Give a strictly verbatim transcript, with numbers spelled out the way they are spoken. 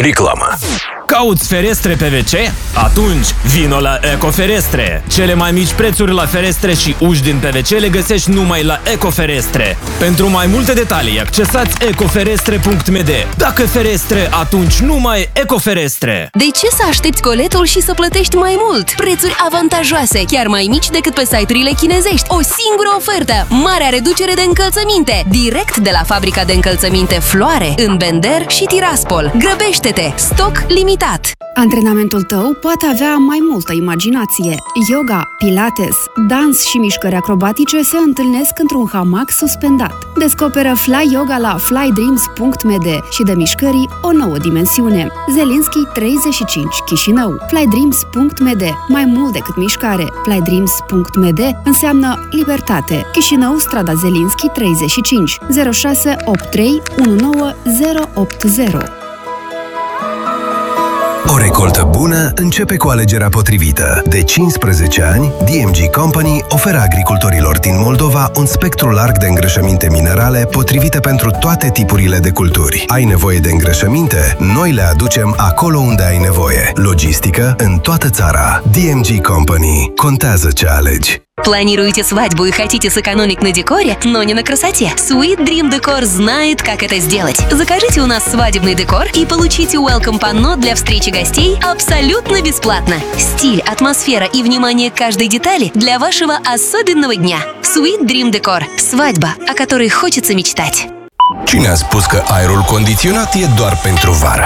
Reclamă. Cauți ferestre P V C? Atunci vino la Ecoferestre! Cele mai mici prețuri la ferestre și uși din P V C le găsești numai la Ecoferestre. Pentru mai multe detalii, accesați ecoferestre punct m d. Dacă ferestre, atunci numai Ecoferestre! De ce să aștepți coletul și să plătești mai mult? Prețuri avantajoase, chiar mai mici decât pe site-urile chinezești. O singură ofertă! Marea reducere de încălțăminte! Direct de la fabrica de încălțăminte Floare, în Bender și Tiraspol. Grăbește-te! Stoc limitat! Antrenamentul tău poate avea mai multă imaginație. Yoga, pilates, dans și mișcări acrobatice se întâlnesc într-un hamac suspendat. Descoperă Fly Yoga la fly dreams punct m d și dă mișcării o nouă dimensiune. Zelinski treizeci și cinci, Chișinău. fly dreams punct m d. Mai mult decât mișcare. fly dreams punct m d înseamnă libertate. Chișinău, strada Zelinski treizeci și cinci, zero șase opt trei unu nouă zero opt zero. O recoltă bună începe cu alegerea potrivită. De cincisprezece ani, D M G Company oferă agricultorilor din Moldova un spectru larg de îngrășăminte minerale potrivite pentru toate tipurile de culturi. Ai nevoie de îngrășăminte? Noi le aducem acolo unde ai nevoie. Logistică în toată țara. D M G Company. Contează ce alegi. Планируете свадьбу и хотите сэкономить на декоре, но не на красоте? Sweet Dream Decor знает, как это сделать. Закажите у нас свадебный декор и получите welcome панно для встречи гостей абсолютно бесплатно. Стиль, атмосфера и внимание к каждой детали для вашего особенного дня. Sweet Dream Decor. Свадьба, о которой хочется мечтать. Cine a spus că aerul condiționat e doar pentru vară?